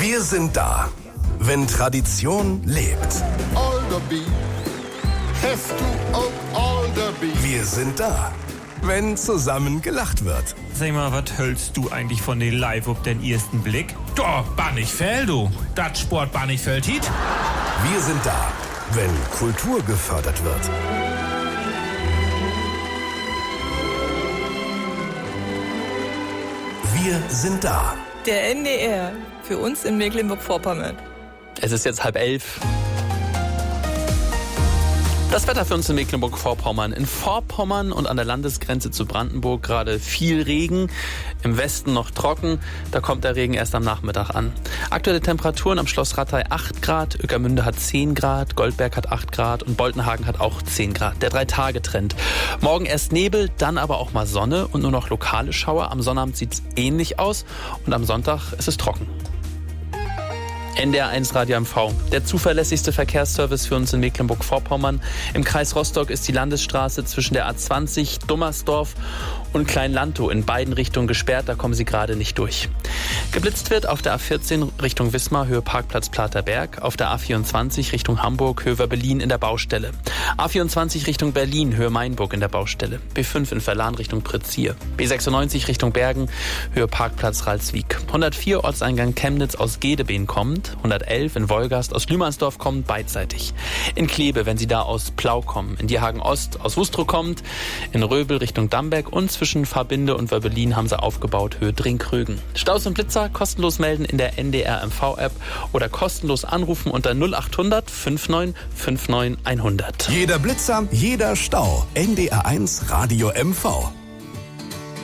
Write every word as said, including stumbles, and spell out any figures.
Wir sind da, wenn Tradition lebt. Alderby, have to oak Alderby. Wir sind da, wenn zusammen gelacht wird. Sag mal, was hältst du eigentlich von den Live auf den ersten Blick? Doch, Bannichfeld, du. Das Sport Bannichfeld hit. Wir sind da, wenn Kultur gefördert wird. Wir sind da. Der N D R, für uns in Mecklenburg-Vorpommern. Es ist jetzt halb elf. Das Wetter für uns in Mecklenburg-Vorpommern. In Vorpommern und an der Landesgrenze zu Brandenburg gerade viel Regen. Im Westen noch trocken. Da kommt der Regen erst am Nachmittag an. Aktuelle Temperaturen am Schloss Rattay acht Grad, Ueckermünde hat zehn Grad, Goldberg hat acht Grad und Boltenhagen hat auch zehn Grad. Der Drei-Tage-Trend. Morgen erst Nebel, dann aber auch mal Sonne und nur noch lokale Schauer. Am Sonnabend sieht es ähnlich aus und am Sonntag ist es trocken. N D R eins Radio M V, der zuverlässigste Verkehrsservice für uns in Mecklenburg-Vorpommern. Im Kreis Rostock ist die Landesstraße zwischen der A zwanzig, Dummersdorf und Kleinlantow in beiden Richtungen gesperrt, da kommen Sie gerade nicht durch. Geblitzt wird auf der A vierzehn Richtung Wismar, Höhe Parkplatz Platerberg, auf der A vierundzwanzig Richtung Hamburg, Höhe Berlin in der Baustelle. A vierundzwanzig Richtung Berlin, Höhe Mainburg in der Baustelle. B fünf in Verlan Richtung Pritzir. B sechsundneunzig Richtung Bergen, Höhe Parkplatz Ralswiek. hundertvier Ortseingang Chemnitz aus Gedebeen kommt, hundertelf in Wolgast aus Lümersdorf kommt beidseitig. In Kleve, wenn Sie da aus Plau kommen, in Dierhagen Ost aus Wustrow kommt, in Röbel Richtung Damberg und zwischen Farbinde und Wörbelin haben sie aufgebaut, Höhe Drinkrögen. Staus und Blitzer kostenlos melden in der N D R M V-App oder kostenlos anrufen unter null acht hundert neunundfünfzig neunundfünfzig hundert. Jeder Blitzer, jeder Stau. N D R eins Radio M V.